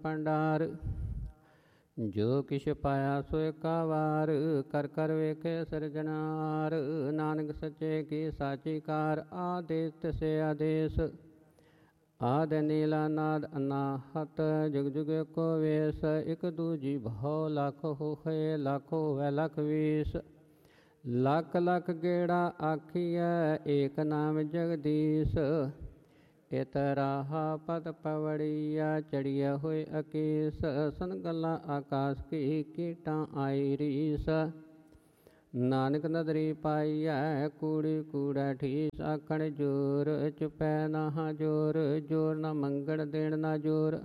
ਭੰਡਾਰ। ਜੋ ਕਿਛ ਪਾਇਆ ਸੋ ਏਕਾ ਵਾਰ, ਕਰ ਕਰ ਵੇਖੇ ਸਿਰਜਣਹਾਰ। ਨਾਨਕ ਸੱਚੇ ਕੀ ਸਾਚੀ ਕਾਰ, ਆਦੇਸ ਤਿਸੇ ਆਦੇਸ। ਆਦ ਨੀਲਾ ਨਾਦ ਅਨਾਹਤ, ਜੁਗ ਜੁਗ ਏਕੋ ਵੇਸ। ਇਕ ਦੂਜੀ ਭਉ ਲਖ ਹੋਏ, ਲਖ ਹੋਵੈ ਲਖ ਵੀਸ। ਲੱਖ ਲੱਖ ਗੇੜਾ ਆਖੀਐ, ਏਕ ਨਾਮ ਜਗਦੀਸ਼। ਇਤ ਰਾਹਾ ਪਦ ਪਵੜੀਆ, ਚੜੀਆ ਹੋਏ ਅਕੀਸ। ਸੁਨ ਗੱਲਾਂ ਆਕਾਸ ਕੀ, ਕੀਟਾਂ ਆਈ ਰੀਸ। ਨਾਨਕ ਨਦਰੀ ਪਾਈਐ, ਕੂੜੀ ਕੂੜੈ ਠੀਸ। ਆਖਣ ਜੋਰ, ਚੁਪੈ ਨਾ ਜੋਰ। ਜੋਰ ਨਾ ਮੰਗਣ ਦੇਣ ਨਾ ਜੋਰ।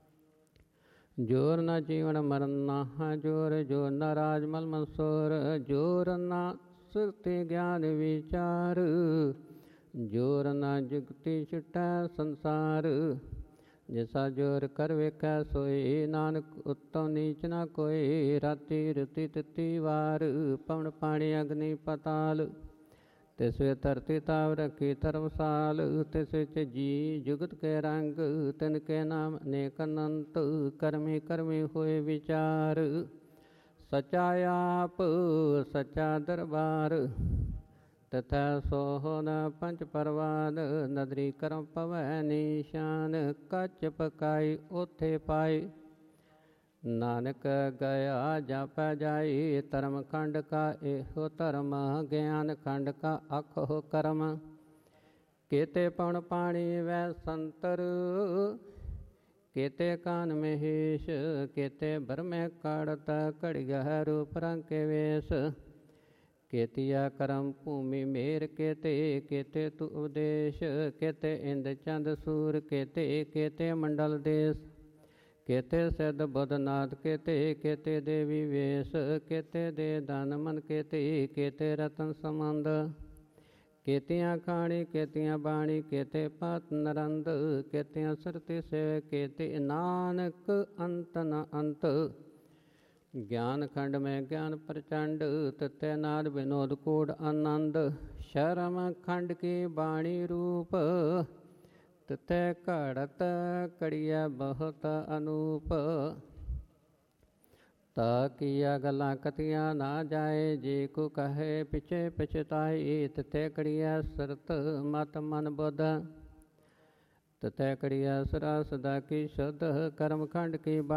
ਜੋਰ ਨਾ ਜੀਵਨ ਮਰਨ ਨਾ ਜੋਰ। ਜੋਰ ਨਾ ਰਾਜ ਮਲ ਮਨਸੋਰ। ਜੋਰ ਨਾ ਸੁਰਤੀ ਗਿਆਨ ਵਿਚਾਰ। ਜੋਰ ਨਾ ਜੁਗਤੀ ਛੁਟੈ ਸੰਸਾਰ। ਜਿਸਾ ਜੋਰ ਕਰ ਵੇਖੈ ਸੋਈ, ਨਾਨਕ ਉਤਮ ਨੀਚ ਨਾ ਕੋਈ। ਰਾਤੀ ਰੁਤੀ ਤਿੱਤੀ ਵਾਰ, ਪਵਨ ਪਾਣੀ ਅਗਨੀ ਪਤਾਲ। ਤਿਸ ਵੇ ਧਰਤੀ ਤਾਵ ਰੱਖੀ ਧਰਮਸਾਲ। ਤਿਸ ਵਿੱਚ ਜੀ ਜੁਗਤ ਕੇ ਰੰਗ, ਤਿਨ ਕੇ ਨਾਮ ਅਨੇਕ ਅਨੰਤ। ਕਰਮੀ ਕਰਮੀ ਹੋਏ ਵਿਚਾਰ, ਸਚਾ ਆਪ ਸਚਾ ਦਰਬਾਰ। ਤਥੈ ਸੋਹਨ ਪੰਚ ਪਰਵਾਨ, ਨਦਰੀ ਕਰਮ ਪਵੈ ਨੀਸ਼ਾਨ। ਕੱਚ ਪਕਾਈ ਓਥੇ ਪਾਈ, ਨਾਨਕ ਗਿਆ ਜਾਪੈ ਜਾਈ। ਧਰਮ ਖੰਡ ਕਾ ਇਹੋ ਧਰਮ, ਗਿਆਨ ਖੰਡ ਕਾ ਆਖੋ ਕਰਮ। ਕੇਤੇ ਪਵਨ ਪਾਣੀ ਵੈ ਸੰਤਰ, ਕੇਤੇ ਕਾਨ ਮਹੇਸ਼। ਕੇਤੇ ਬਰਮੇ ਕਾੜਤ, ਘੜੀਆ ਰੂਪ ਰੰਗ ਕੇ ਵੇਸ। ਕੇਤੀਆ ਕਰਮ ਭੂਮੀ ਮੇਰ ਕੇਤੇ, ਕੇਤੇ ਤੂ ਉਪਦੇਸ਼। ਕੇਤੇ ਇੰਦ ਚੰਦ ਸੂਰ ਕੇਤੇ, ਕੇਤੇ ਮੰਡਲ ਦੇਸ। ਕੇਤੇ ਸਿੱਧ ਬੁੱਧ ਨਾਥ ਕੇਤੇ, ਕੇਤੇ ਦੇਵੀ ਵੇਸ। ਕੇਤੇ ਦੇ ਧਨ ਮਨ ਕੇਤੇ, ਕੇਤੇ ਰਤਨ ਸਮੰਦ। ਕੇਤੀਆਂ ਖਾਣੀ ਕੇਤੀਆਂ ਬਾਣੀ, ਕੇਤੇ ਪਤ ਨਰੰਦ। ਕੇਤੀਆਂ ਸੁਰਤੀ ਸੇਵ ਕੇਤੇ, ਨਾਨਕ ਅੰਤ ਨ ਅੰਤ। ਗਿਆਨ ਖੰਡ ਮੈਂ ਗਿਆਨ ਪ੍ਰਚੰਡ, ਤਤੈ ਨਾਦ ਵਿਨੋਦ ਕੂੜ ਆਨੰਦ। ਸ਼ਰਮ ਖੰਡ ਕੀ ਬਾਣੀ ਰੂਪ, ਤਤੈ ਘੜਤ ਘੜੀਐ ਬਹੁਤ ਅਨੂਪ। ਤਾ ਕੀਆ ਗੱਲਾਂ ਕਥੀਆਂ ਨਾ ਜਾਏ, ਜੇ ਕੋ ਕਹੇ ਪਿਛੇ ਪਛਤਾਈ। ਤਤੈ ਘੜੀਐ ਸੁਰਤ ਮਤ ਮਨ ਬੁੱਧ, ਤਤੈ ਘੜੀਐ ਸੁਰਾ ਸਦਾ ਕੀ ਸ਼ੁੱਧ। ਕਰਮ ਖੰਡ ਕੀ